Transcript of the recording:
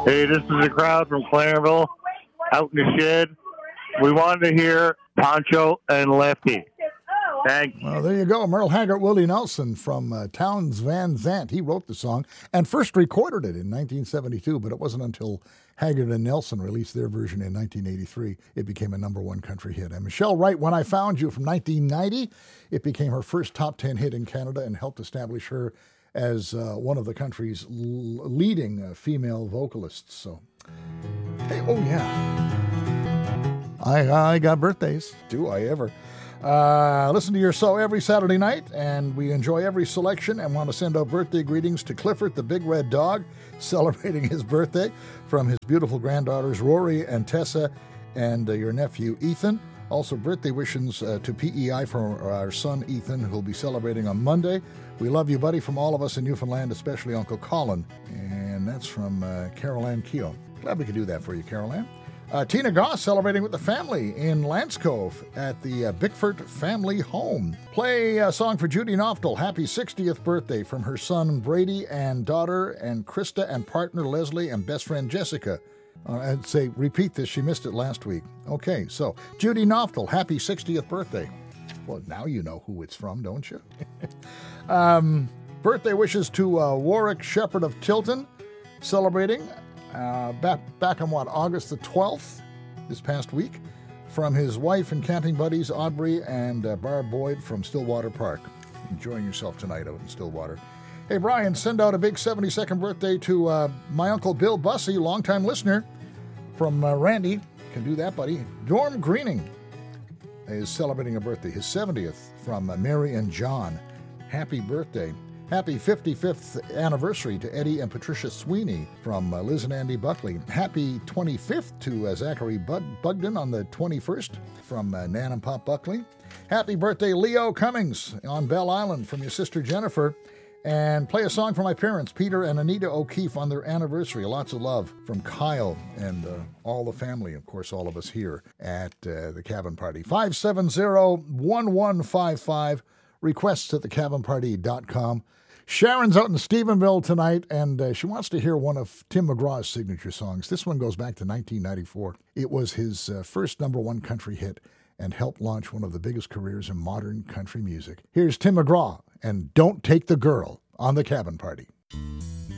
Hey, this is a crowd from Clarenville out in the shed. We wanted to hear Poncho and Lefty. Thanks. Well, there you go. Merle Haggard, Willie Nelson from Townes Van Zandt. He wrote the song and first recorded it in 1972, but it wasn't until Haggard and Nelson released their version in 1983 it became a number one country hit. And Michelle Wright, When I Found You from 1990, it became her first top 10 hit in Canada and helped establish her as one of the country's leading female vocalists. So, hey, oh yeah. I got birthdays. Do I ever? Listen to your show every Saturday night, and we enjoy every selection and want to send out birthday greetings to Clifford, the big red dog, celebrating his birthday, from his beautiful granddaughters Rory and Tessa and your nephew Ethan. Also, birthday wishes to PEI for our son Ethan, who will be celebrating on Monday. We love you, buddy, from all of us in Newfoundland, especially Uncle Colin. And that's from Carol Ann Keogh. Glad we could do that for you, Carol Ann. Tina Goss celebrating with the family in Lance Cove at the Bickford Family Home. Play a song for Judy Knoftel. Happy 60th birthday from her son Brady and daughter and Krista and partner Leslie and best friend Jessica. I'd say repeat this. She missed it last week. Okay, so Judy Knoftel, happy 60th birthday. Well, now you know who it's from, don't you? Birthday wishes to Warwick Shepherd of Tilton, celebrating back on August the 12th, this past week, from his wife and camping buddies, Audrey and Barb Boyd from Stillwater Park. Enjoying yourself tonight out in Stillwater. Hey, Brian, send out a big 72nd birthday to my Uncle Bill Bussey, longtime listener from Randy. Can do that, buddy. Dorm Greening is celebrating a birthday, his 70th, from Mary and John. Happy birthday. Happy 55th anniversary to Eddie and Patricia Sweeney from Liz and Andy Buckley. Happy 25th to Zachary Bugden on the 21st from Nan and Pop Buckley. Happy birthday, Leo Cummings on Bell Island from your sister Jennifer. And play a song for my parents, Peter and Anita O'Keefe, on their anniversary. Lots of love from Kyle and all the family, of course, all of us here at the Cabin Party. 570-1155, requests at thecabinparty.com. Sharon's out in Stephenville tonight, and she wants to hear one of Tim McGraw's signature songs. This one goes back to 1994. It was his first number one country hit and helped launch one of the biggest careers in modern country music. Here's Tim McGraw and Don't Take the Girl on the Cabin Party.